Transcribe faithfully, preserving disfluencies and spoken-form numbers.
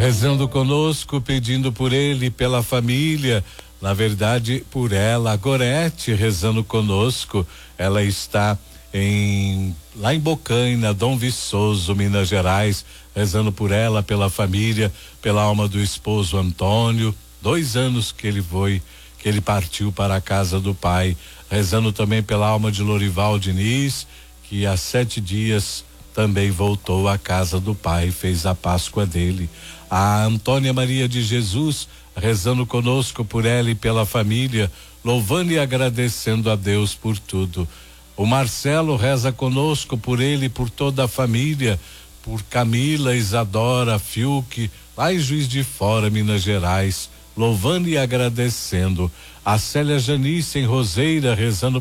rezando conosco, pedindo por ele, pela família, na verdade por ela, a Gorete rezando conosco. Ela está em lá em Bocaina, Dom Viçoso, Minas Gerais, rezando por ela, pela família, pela alma do esposo Antônio. Dois anos que ele foi, que ele partiu para a casa do pai, rezando também pela alma de Lorival Diniz, que há sete dias também voltou à casa do pai, fez a Páscoa dele. A Antônia Maria de Jesus, rezando conosco por ela e pela família, louvando e agradecendo a Deus por tudo. O Marcelo reza conosco por ele e por toda a família, por Camila, Isadora, Fiuk, lá em Juiz de Fora, Minas Gerais, louvando e agradecendo. A Célia Janice em Roseira, rezando